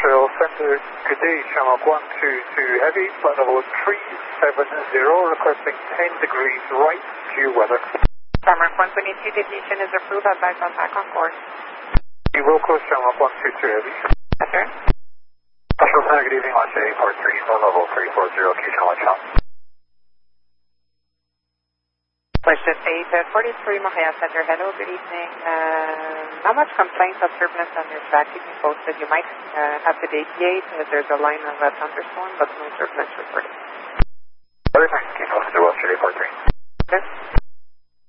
Trail Center, good day, channel 122 heavy, flight level 370, requesting 10 degrees right, due weather. Farmer 122 deviation is approved, advise on back on course. We will close channel 122 heavy. Yes, sir. Trail Center, good evening, launch A, port 3, flight level 340, occasional launch out. Question 843 Mahia Center, hello, good evening. Not much complaints of turbulence on your track. Keep me posted. You might have to deviate. There's a line of thunderstorm, but no turbulence reported. Very nice. Keep posted, West 3, port 3. Okay.